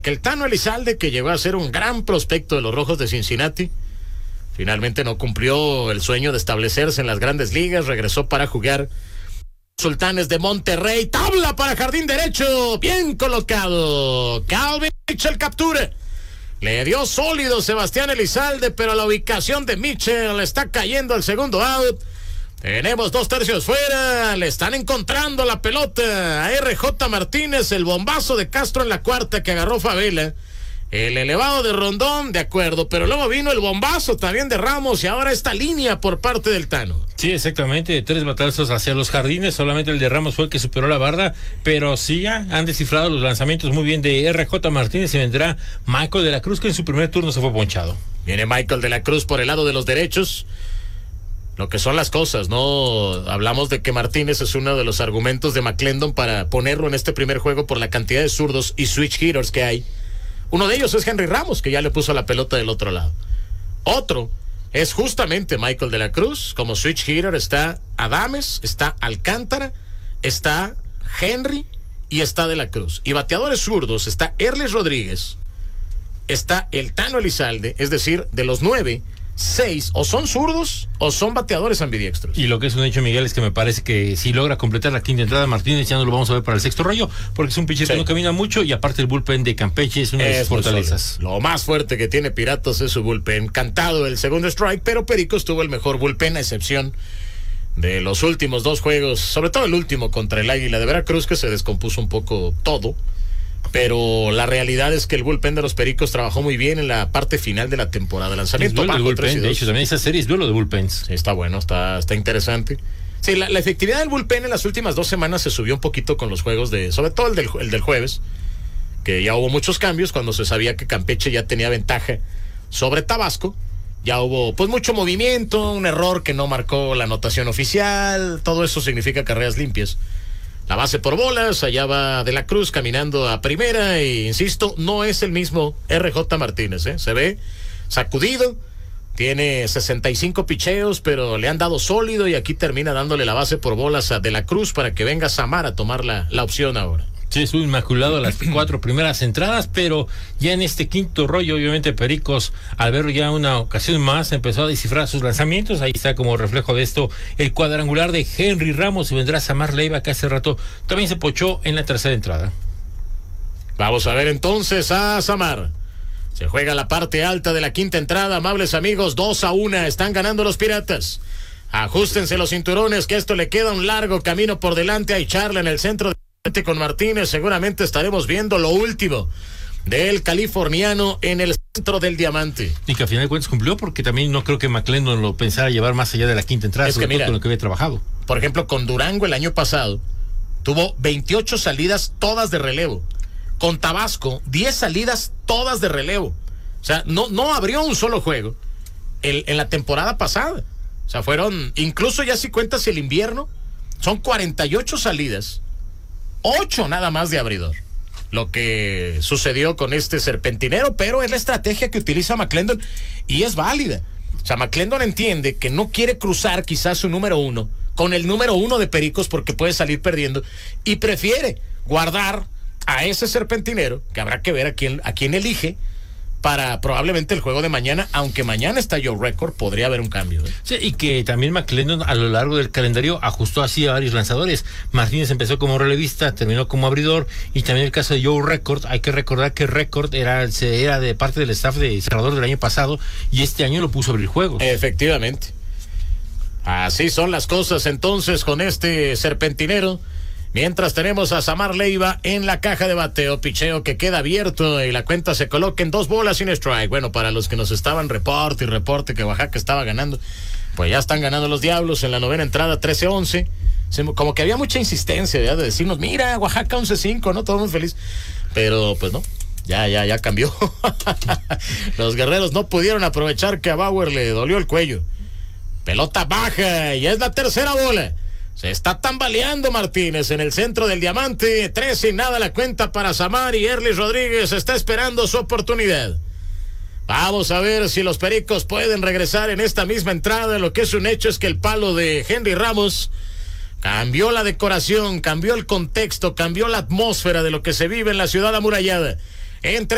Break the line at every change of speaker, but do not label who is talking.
que el Tano Elizalde, que llegó a ser un gran prospecto de los Rojos de Cincinnati, finalmente no cumplió el sueño de establecerse en las grandes ligas, regresó para jugar Sultanes de Monterrey. Tabla para jardín derecho, bien colocado. Calvin Mitchell captura. Le dio sólido Sebastián Elizalde, pero a la ubicación de Mitchell está cayendo el segundo out. Tenemos 2 tercios fuera, le están encontrando la pelota a RJ Martínez, el bombazo de Castro en la cuarta que agarró Favela, el elevado de Rondón, de acuerdo, pero luego vino el bombazo también de Ramos y ahora esta línea por parte del Tano.
Sí, exactamente, 3 batazos hacia los jardines, solamente el de Ramos fue el que superó la barda, pero sí ya han descifrado los lanzamientos muy bien de RJ Martínez y vendrá Michael de la Cruz, que en su primer turno se fue ponchado.
Viene Michael de la Cruz por el lado de los derechos. Lo que son las cosas, ¿no? Hablamos de que Martínez es uno de los argumentos de McClendon para ponerlo en este primer juego por la cantidad de zurdos y switch hitters que hay. Uno de ellos es Henry Ramos, que ya le puso la pelota del otro lado. Otro es justamente Michael de la Cruz. Como switch hitter está Adames, está Alcántara, está Henry y está de la Cruz. Y bateadores zurdos está Erles Rodríguez, está el Tano Elizalde, es decir, de los 9... 6 o son zurdos o son bateadores ambidiestros.
Y lo que es un hecho, Miguel, es que me parece que si logra completar la quinta entrada, Martínez ya no lo vamos a ver para el sexto rollo, porque es un pitcher que no camina mucho y aparte el bullpen de Campeche es una de sus fortalezas.
Lo más fuerte que tiene Piratas es su bullpen. Cantado el segundo strike, pero Pericos tuvo el mejor bullpen, a excepción de los últimos 2 juegos, sobre todo el último contra el Águila de Veracruz, que se descompuso un poco todo. Pero la realidad es que el bullpen de los Pericos trabajó muy bien en la parte final de la temporada. Lanzamiento bajo,
bullpen, de hecho, también esa serie es duelo de bullpens.
Sí, está bueno, está interesante. Sí, la efectividad del bullpen en las últimas 2 semanas se subió un poquito con los juegos sobre todo el del jueves, que ya hubo muchos cambios cuando se sabía que Campeche ya tenía ventaja sobre Tabasco. Ya hubo pues mucho movimiento, un error que no marcó la anotación oficial, todo eso significa carreras limpias. La base por bolas, allá va de la Cruz caminando a primera e insisto, no es el mismo RJ Martínez, se ve sacudido, tiene 65 picheos, pero le han dado sólido y aquí termina dándole la base por bolas a de la Cruz para que venga Samar a tomar la opción ahora.
Sí, estuvo inmaculado las 4 primeras entradas, pero ya en este quinto rollo, obviamente Pericos, al ver ya una ocasión más, empezó a descifrar sus lanzamientos. Ahí está como reflejo de esto el cuadrangular de Henry Ramos y vendrá Samar Leiva, que hace rato también se pochó en la tercera entrada.
Vamos a ver entonces a Samar. Se juega la parte alta de la quinta entrada, amables amigos, 2-1, están ganando los Piratas. Ajustense los cinturones, que esto le queda un largo camino por delante. Hay charla en el centro de con Martínez, seguramente estaremos viendo lo último del californiano en el centro del diamante.
Y que al final de cuentas cumplió, porque también no creo que McClendon lo pensara llevar más allá de la quinta entrada, sobre todo con lo que había trabajado.
Por ejemplo, con Durango el año pasado tuvo 28 salidas todas de relevo. Con Tabasco, 10 salidas todas de relevo. O sea, no abrió un solo juego en la temporada pasada. O sea, fueron, incluso ya si cuentas el invierno, son 48 salidas, 8 nada más de abridor. Lo que sucedió con este serpentinero, pero es la estrategia que utiliza McClendon y es válida. O sea, McClendon entiende que no quiere cruzar quizás su número 1 con el número 1 de Pericos porque puede salir perdiendo y prefiere guardar a ese serpentinero, que habrá que ver a quién elige para probablemente el juego de mañana, aunque mañana está Joe Record, podría haber un cambio.
Sí, y que también McClendon a lo largo del calendario ajustó así a varios lanzadores. Martínez empezó como relevista, terminó como abridor, y también el caso de Joe Record, hay que recordar que Record era de parte del staff de cerrador del año pasado, y este año lo puso a abrir juegos.
Efectivamente. Así son las cosas entonces con este serpentinero. Mientras tenemos a Samar Leiva en la caja de bateo, picheo que queda abierto y la cuenta se coloca en 2 bolas sin strike. Bueno, para los que nos estaban reporte que Oaxaca estaba ganando, pues ya están ganando los Diablos en la 9ª entrada, 13-11. Como que había mucha insistencia ya de decirnos, mira, Oaxaca 11-5, ¿no? Todo muy feliz. Pero pues no, ya cambió. Los guerreros no pudieron aprovechar que a Bauer le dolió el cuello. Pelota baja y es la tercera bola. Se está tambaleando Martínez en el centro del diamante. 3-0 la cuenta para Samar y Erles Rodríguez está esperando su oportunidad. Vamos a ver si los Pericos pueden regresar en esta misma entrada. Lo que es un hecho es que el palo de Henry Ramos cambió la decoración, cambió el contexto, cambió la atmósfera de lo que se vive en la ciudad amurallada. Entre